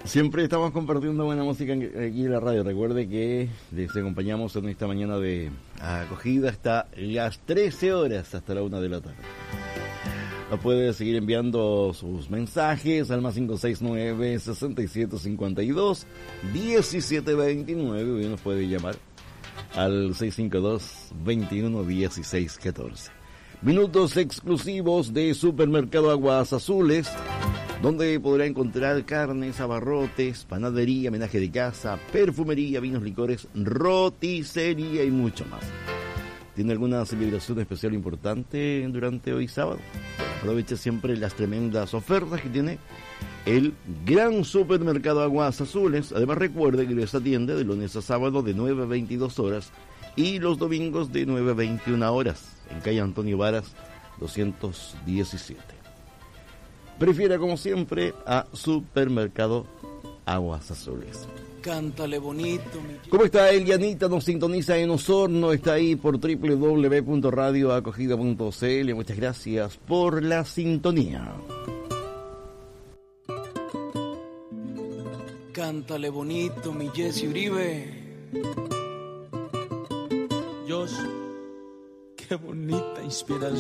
Siempre estamos compartiendo buena música aquí en la radio. Recuerde que les acompañamos en esta mañana de acogida hasta las 13 horas, hasta la 1 de la tarde. Nos puede seguir enviando sus mensajes al más 569-6752-1729. Hoy nos puede llamar al 652-211614. Minutos exclusivos de Supermercado Aguas Azules, donde podrá encontrar carnes, abarrotes, panadería, menaje de casa, perfumería, vinos, licores, roticería y mucho más. ¿Tiene alguna celebración especial importante durante hoy sábado? Aproveche siempre las tremendas ofertas que tiene el gran Supermercado Aguas Azules. Además, recuerde que les atiende de lunes a sábado de 9 a 22 horas y los domingos de 9 a 21 horas en calle Antonio Varas 217. Prefiera, como siempre, a Supermercado Aguas Azules. Cántale bonito, mi... ¿Cómo está Elianita? Nos sintoniza en Osorno, está ahí por www.radioacogida.cl. Muchas gracias por la sintonía. Cántale bonito, mi Jesse Uribe. Dios, qué bonita inspiración.